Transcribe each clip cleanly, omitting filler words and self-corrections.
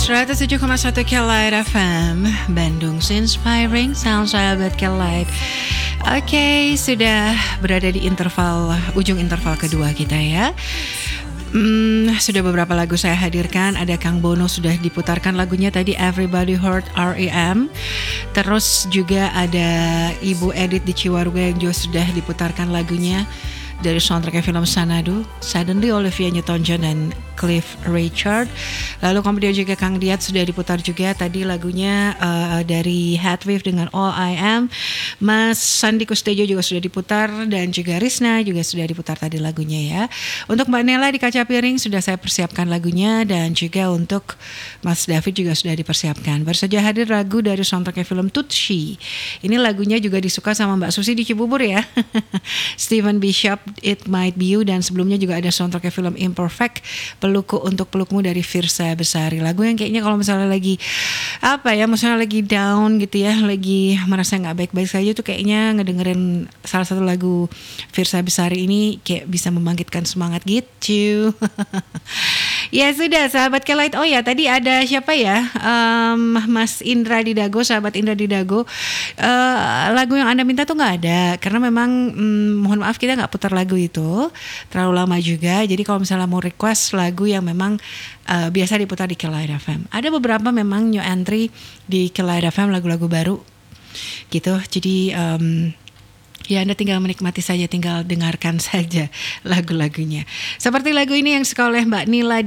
107,1 Kelight FM Bandung Inspiring Sound sahabat Kelight. Oke, sudah berada di ujung interval kedua kita ya. Sudah beberapa lagu saya hadirkan. Ada Kang Bono sudah diputarkan lagunya tadi, Everybody Heard R.E.M. Terus juga ada Ibu Edith di Ciwaruga yang juga sudah diputarkan lagunya dari soundtrack film Sanadu, Suddenly Olivia Newton-John dan Cliff Richard. Lalu kemudian juga Kang Diat sudah diputar juga tadi lagunya dari Headwave dengan All I Am. Mas Sandi Kustejo juga sudah diputar dan juga Risna juga sudah diputar tadi lagunya ya. Untuk Mbak Nela di Kaca Piring sudah saya persiapkan lagunya dan juga untuk Mas David juga sudah dipersiapkan. Baru saja hadir lagu dari soundtrack film Tutsi. Ini lagunya juga disuka sama Mbak Susi di Cibubur ya. Stephen Bishop, It Might Be You, dan sebelumnya juga ada soundtrack film Imperfect, Pelukku Untuk Pelukmu dari Firsa Besari. Lagu yang kayaknya kalau misalnya lagi misalnya lagi down gitu ya, lagi merasa nggak baik-baik saja tuh kayaknya ngedengerin salah satu lagu Firsa Besari ini kayak bisa membangkitkan semangat gitu. Ya sudah sahabat Kelight. Oh ya tadi ada siapa ya, Mas Indra di Dago, sahabat Indra di Dago. Lagu yang Anda minta tuh nggak ada karena memang mohon maaf kita nggak putar lagu itu terlalu lama juga. Jadi kalau misalnya mau request lagu yang memang biasa diputar di Kelight FM, ada beberapa memang new entry di Kelight FM, lagu-lagu baru gitu. Jadi ya Anda tinggal menikmati saja, tinggal dengarkan saja lagu-lagunya. Seperti lagu ini yang suka oleh Mbak Nela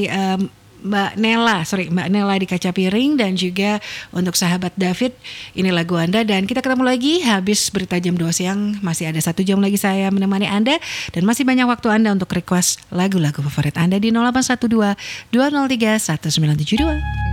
di Kaca Piring, dan juga untuk sahabat David, ini lagu Anda. Dan kita ketemu lagi habis berita jam 2 siang. Masih ada 1 jam lagi saya menemani Anda, dan masih banyak waktu Anda untuk request lagu-lagu favorit Anda di 0812 203 1972.